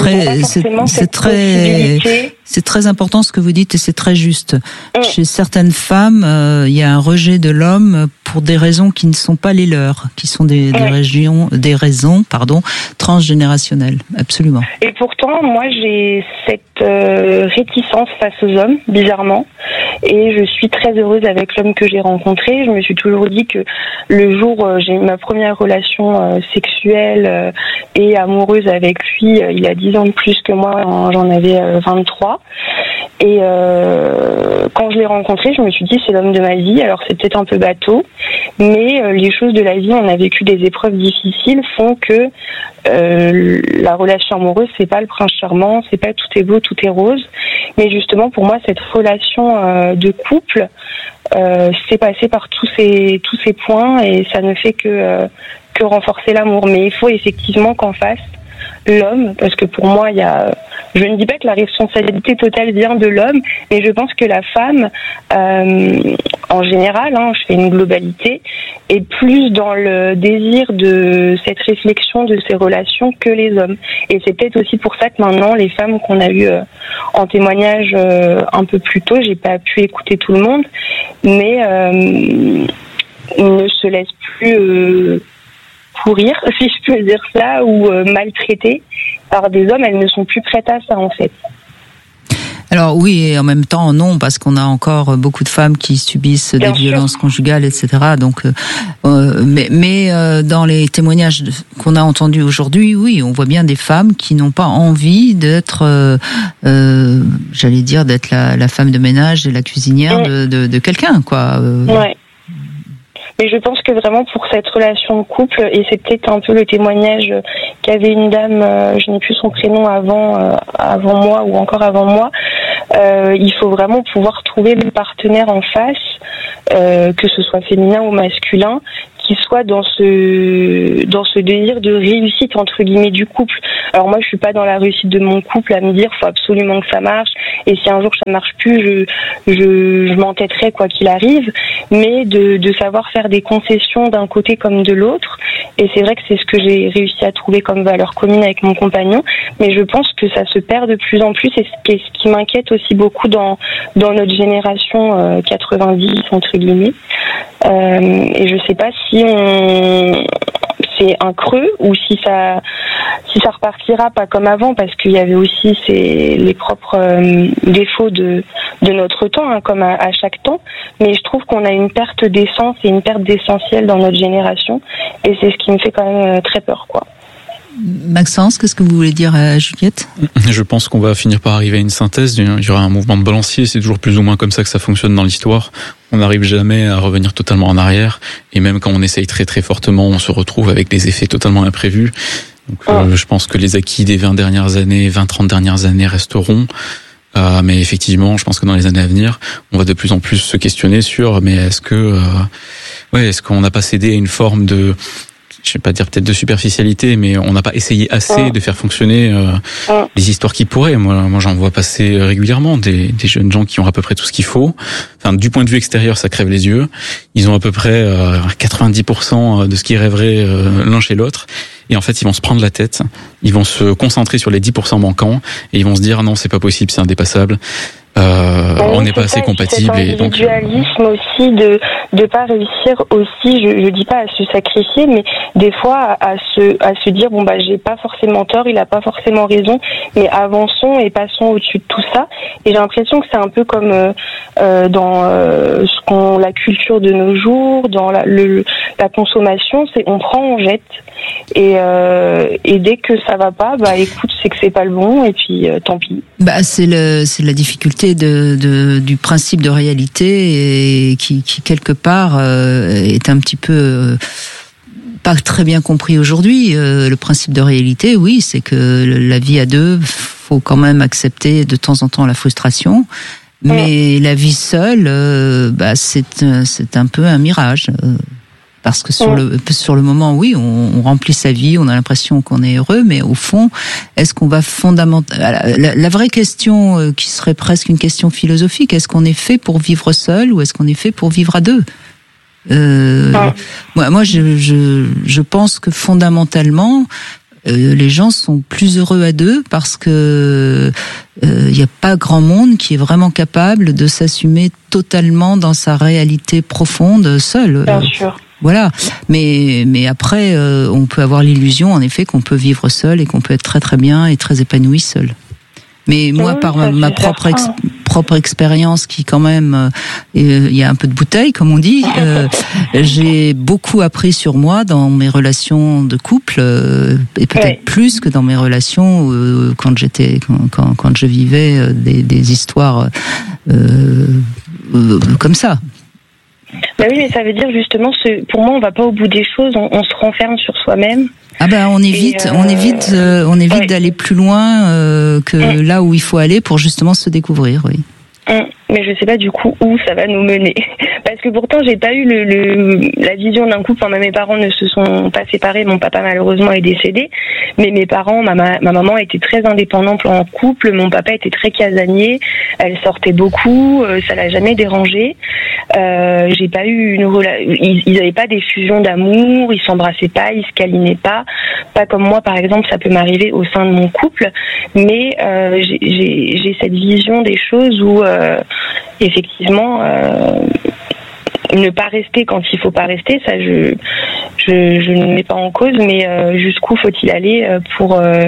très important ce que vous dites et c'est très juste. Chez certaines femmes, il y a un rejet de l'homme pour des raisons qui ne sont pas les leurs, qui sont des raisons transgénérationnelles, absolument. Et pourtant, moi j'ai cette réticence face aux hommes, bizarrement, et je suis très heureuse avec l'homme que j'ai rencontré. Je me suis toujours dit que le jour où j'ai eu ma première relation sexuelle et amoureuse avec lui, il a 10 ans de plus que moi, j'en avais 23. Et quand je l'ai rencontré, je me suis dit c'est l'homme de ma vie. Alors c'est peut-être un peu bateau, mais les choses de la vie, on a vécu des épreuves difficiles, font que la relation amoureuse, c'est pas le prince charmant, c'est pas tout est beau, tout est rose. Mais justement, pour moi, cette relation de couple, c'est passé par tous ces points et ça ne fait que renforcer l'amour. Mais il faut effectivement qu'en face, l'homme, parce que pour moi, je ne dis pas que la responsabilité totale vient de l'homme, mais je pense que la femme, en général, je fais une globalité, est plus dans le désir de cette réflexion de ces relations que les hommes. Et c'est peut-être aussi pour ça que maintenant, les femmes qu'on a eues en témoignage un peu plus tôt, j'ai pas pu écouter tout le monde, mais ne se laissent plus pourrir, si je peux dire ça, ou maltraitées par des hommes. Elles ne sont plus prêtes à ça, en fait. Alors oui, et en même temps non, parce qu'on a encore beaucoup de femmes qui subissent des violences conjugales, etc. Donc, mais dans les témoignages qu'on a entendus aujourd'hui, oui, on voit bien des femmes qui n'ont pas envie d'être, j'allais dire, d'être la femme de ménage et la cuisinière de quelqu'un, quoi. Ouais. Mais je pense que vraiment pour cette relation de couple, et c'est peut-être un peu le témoignage qu'avait une dame, je n'ai plus son prénom avant moi ou encore avant moi, il faut vraiment pouvoir trouver le partenaire en face, que ce soit féminin ou masculin, qui soit dans ce désir de réussite entre guillemets du couple. Alors moi je suis pas dans la réussite de mon couple à me dire faut absolument que ça marche, et si un jour ça marche plus je m'entêterai quoi qu'il arrive, mais de savoir faire des concessions d'un côté comme de l'autre. Et c'est vrai que c'est ce que j'ai réussi à trouver comme valeur commune avec mon compagnon, mais je pense que ça se perd de plus en plus, et ce qui m'inquiète aussi beaucoup dans notre génération 90 entre guillemets. Et je sais pas si c'est un creux ou si ça repartira pas comme avant, parce qu'il y avait aussi les propres défauts de notre temps, hein, comme à chaque temps. Mais je trouve qu'on a une perte d'essence et une perte d'essentiel dans notre génération, et c'est ce qui me fait quand même très peur, quoi. Maxence, qu'est-ce que vous voulez dire à Juliette ? Je pense qu'on va finir par arriver à une synthèse. Il y aura un mouvement de balancier. C'est toujours plus ou moins comme ça que ça fonctionne dans l'histoire. On n'arrive jamais à revenir totalement en arrière. Et même quand on essaye très très fortement, on se retrouve avec des effets totalement imprévus. Donc, je pense que les acquis des 20-30 dernières années resteront. Mais effectivement, je pense que dans les années à venir, on va de plus en plus se questionner sur, mais est-ce qu'on n'a pas cédé à une forme de, je vais pas dire peut-être de superficialité, mais on n'a pas essayé assez de faire fonctionner les histoires qui pourraient. Moi, j'en vois passer régulièrement des jeunes gens qui ont à peu près tout ce qu'il faut. Enfin, du point de vue extérieur, ça crève les yeux. Ils ont à peu près 90% de ce qu'ils rêveraient l'un chez l'autre. Et en fait, ils vont se prendre la tête. Ils vont se concentrer sur les 10% manquants et ils vont se dire non, c'est pas possible, c'est indépassable. On n'est pas assez compatibles, et donc l'individualisme aussi de pas réussir aussi, je dis pas à se sacrifier, mais des fois à se dire bon bah j'ai pas forcément tort, il a pas forcément raison, mais avançons et passons au-dessus de tout ça. Et j'ai l'impression que c'est un peu comme dans la culture de nos jours, dans la consommation, c'est on prend, on jette, et dès que ça va pas, bah écoute, c'est que c'est pas le bon, et puis tant pis. Bah c'est la difficulté du principe de réalité, et qui quelque part est un petit peu pas très bien compris aujourd'hui. Le principe de réalité, oui, c'est que la vie à deux, faut quand même accepter de temps en temps la frustration, mais la vie seule, c'est un peu un mirage. Parce que sur le moment, oui, on remplit sa vie, on a l'impression qu'on est heureux, mais au fond, est-ce qu'on va la vraie question qui serait presque une question philosophique, est-ce qu'on est fait pour vivre seul ou est-ce qu'on est fait pour vivre à deux ? Moi, je pense que fondamentalement, les gens sont plus heureux à deux, parce que il n'y a pas grand monde qui est vraiment capable de s'assumer totalement dans sa réalité profonde seul. Bien sûr. Voilà, mais après, on peut avoir l'illusion, en effet, qu'on peut vivre seul et qu'on peut être très très bien et très épanoui seul. Mais moi, par ma propre expérience, qui quand même, il y a un peu de bouteille, comme on dit, j'ai beaucoup appris sur moi dans mes relations de couple, et peut-être plus que dans mes relations quand je vivais des histoires comme ça. Bah oui, mais ça veut dire justement, pour moi, on va pas au bout des choses, on se renferme sur soi-même. Ah ben, on évite d'aller plus loin que là où il faut aller pour justement se découvrir, oui. Mais je sais pas du coup où ça va nous mener, parce que pourtant j'ai pas eu la vision d'un couple. Enfin, mes parents ne se sont pas séparés, mon papa malheureusement est décédé, mais mes parents, ma maman était très indépendante en couple, mon papa était très casanier, elle sortait beaucoup, ça l'a jamais dérangé. J'ai pas eu ils avaient pas des fusions d'amour, ils s'embrassaient pas, ils se câlinaient pas comme moi par exemple, ça peut m'arriver au sein de mon couple, mais j'ai cette vision des choses où effectivement ne pas rester quand il faut pas rester, ça je ne mets pas en cause, mais jusqu'où faut-il aller pour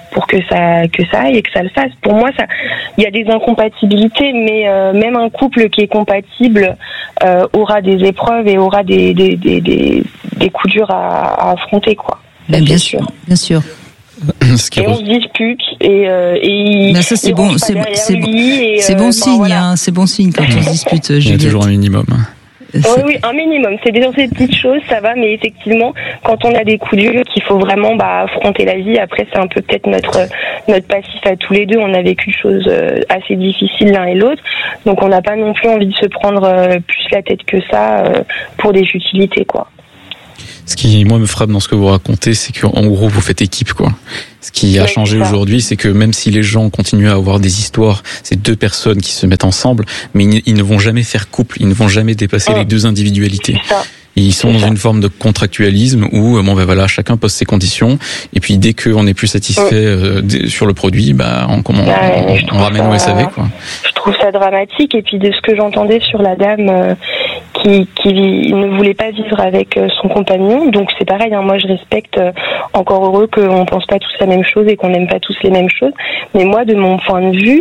que ça aille et que ça le fasse. Pour moi, il y a des incompatibilités, mais même un couple qui est compatible aura des épreuves et aura des coups durs à affronter, quoi. Bien sûr. Et on se dispute et ça c'est bon, c'est bon signe, voilà. C'est bon signe quand on se dispute. Il y a toujours un minimum. Oui, un minimum. C'est déjà ces petites choses, ça va, mais effectivement, quand on a des coups durs, qu'il faut vraiment affronter la vie. Après, c'est un peu peut-être notre passif à tous les deux. On a vécu des choses assez difficiles l'un et l'autre, donc on n'a pas non plus envie de se prendre plus la tête que ça pour des futilités, quoi. Ce qui, moi, me frappe dans ce que vous racontez, c'est qu'en gros, vous faites équipe, quoi. Ce qui a changé aujourd'hui, c'est que même si les gens continuent à avoir des histoires, c'est deux personnes qui se mettent ensemble, mais ils ne vont jamais faire couple, ils ne vont jamais dépasser les deux individualités. Ils sont dans une forme de contractualisme où, chacun pose ses conditions, et puis dès qu'on n'est plus satisfait sur le produit, on ramène au SAV, quoi. Je trouve ça dramatique, et puis de ce que j'entendais sur la dame qui ne voulait pas vivre avec son compagnon, donc c'est pareil, moi je respecte, encore heureux qu'on pense pas tous la même chose et qu'on n'aime pas tous les mêmes choses, mais moi de mon point de vue,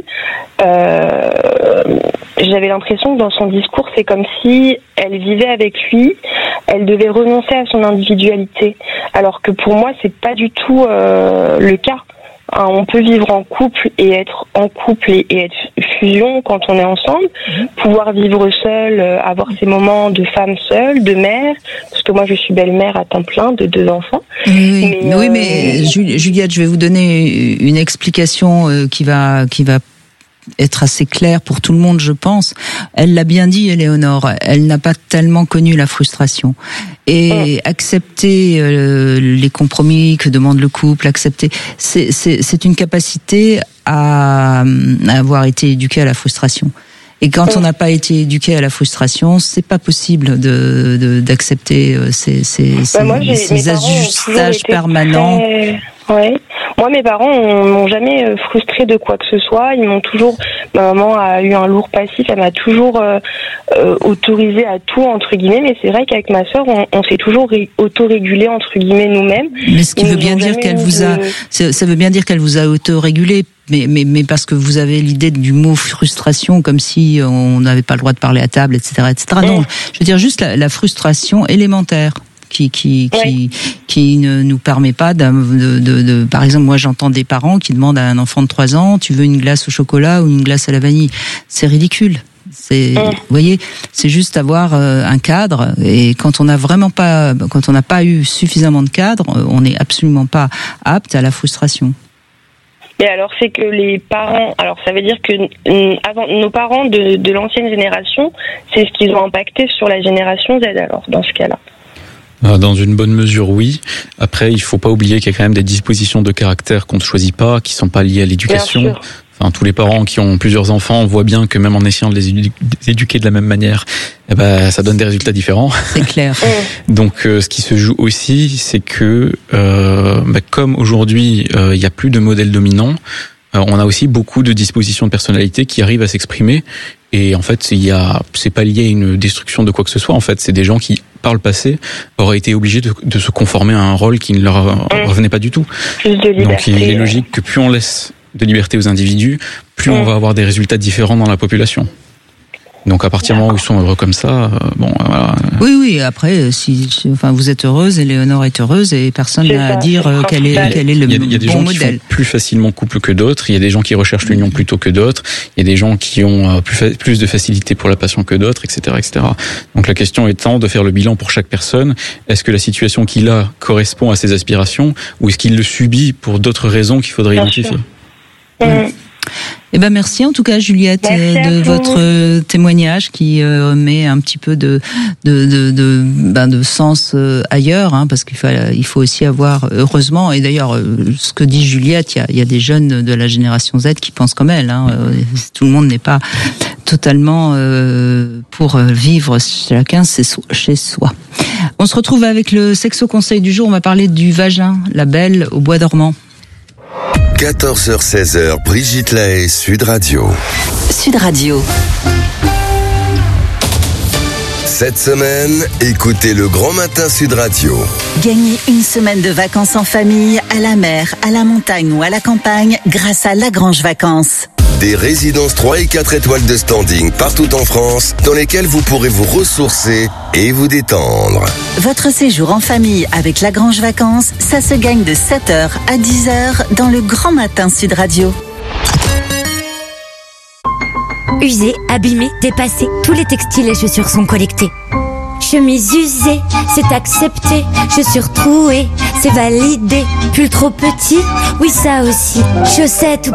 j'avais l'impression que dans son discours, c'est comme si elle vivait avec lui, elle devait renoncer à son individualité, alors que pour moi c'est pas du tout le cas. On peut vivre en couple et être en couple et être fusion quand on est ensemble, pouvoir vivre seul, avoir ces moments de femme seule, de mère, parce que moi je suis belle-mère à temps plein de 2 enfants. Mais Juliette, je vais vous donner une explication qui va être assez claire pour tout le monde, je pense. Elle l'a bien dit, Éléonore, elle n'a pas tellement connu la frustration. Et accepter les compromis que demande le couple, c'est une capacité à avoir été éduqué à la frustration. Et quand on n'a pas été éduqué à la frustration, c'est pas possible d'accepter ces ajustages permanents. Moi, mes parents m'ont jamais frustrée de quoi que ce soit. Ils m'ont toujours. Ma maman a eu un lourd passif. Elle m'a toujours autorisée à tout entre guillemets. Mais c'est vrai qu'avec ma sœur, on s'est toujours autorégulé entre guillemets nous-mêmes. Mais ce qui veut bien dire qu'elle vous a. Ça veut bien dire qu'elle vous a autorégulé. Mais parce que vous avez l'idée du mot frustration comme si on n'avait pas le droit de parler à table, etc., etc. Non, je veux dire juste la frustration élémentaire qui ne nous permet pas par exemple, moi j'entends des parents qui demandent à un enfant de 3 ans, tu veux une glace au chocolat ou une glace à la vanille? C'est ridicule. Vous voyez, c'est juste avoir un cadre, et quand on n'a pas eu suffisamment de cadre, on n'est absolument pas apte à la frustration. Et alors, c'est que les parents, alors ça veut dire que avant nos parents de l'ancienne génération, c'est ce qu'ils ont impacté sur la génération Z, alors, dans ce cas-là. Dans une bonne mesure, oui. Après, il faut pas oublier qu'il y a quand même des dispositions de caractère qu'on ne choisit pas, qui sont pas liées à l'éducation. Enfin, tous les parents qui ont plusieurs enfants voient bien que même en essayant de les éduquer de la même manière, ça donne des résultats différents. C'est clair. Donc, ce qui se joue aussi, c'est que comme aujourd'hui, il y a plus de modèle dominant, on a aussi beaucoup de dispositions de personnalité qui arrivent à s'exprimer. Et en fait, c'est pas lié à une destruction de quoi que ce soit. En fait, c'est des gens qui, par le passé, auraient été obligés de se conformer à un rôle qui ne leur revenait pas du tout. Plus de liberté. Donc, il est logique que plus on laisse de liberté aux individus, plus on va avoir des résultats différents dans la population. Donc à partir du moment où ils sont heureux comme ça, voilà. Oui. Après, vous êtes heureuse, Éléonore est heureuse, et personne n'a à dire quel est le bon modèle. Il y a des gens qui font plus facilement couple que d'autres. Il y a des gens qui recherchent l'union plutôt que d'autres. Il y a des gens qui ont plus de facilité pour la passion que d'autres, etc., etc. Donc la question étant de faire le bilan pour chaque personne. Est-ce que la situation qu'il a correspond à ses aspirations, ou est-ce qu'il le subit pour d'autres raisons qu'il faudrait identifier? Merci en tout cas, Juliette, de votre témoignage qui met un petit peu de sens ailleurs, parce qu'il faut aussi avoir, heureusement, et d'ailleurs ce que dit Juliette, il y a des jeunes de la génération Z qui pensent comme elle. Tout le monde n'est pas totalement pour vivre chacun chez soi. On se retrouve avec le Sexo Conseil du jour. On va parler du vagin, la belle au bois dormant. 14h-16h, Brigitte Lahaie, Sud Radio. Sud Radio. Cette semaine, écoutez le Grand Matin Sud Radio. Gagnez une semaine de vacances en famille, à la mer, à la montagne ou à la campagne grâce à Lagrange Vacances. Des résidences 3 et 4 étoiles de standing partout en France dans lesquelles vous pourrez vous ressourcer et vous détendre. Votre séjour en famille avec Lagrange Vacances, ça se gagne de 7h à 10h dans le Grand Matin Sud Radio. Usés, abîmés, dépassés, tous les textiles et chaussures sont collectés. Chemise usée, c'est accepté. Chaussures trouées, c'est validé. Pull trop petit, oui ça aussi. Chaussettes ou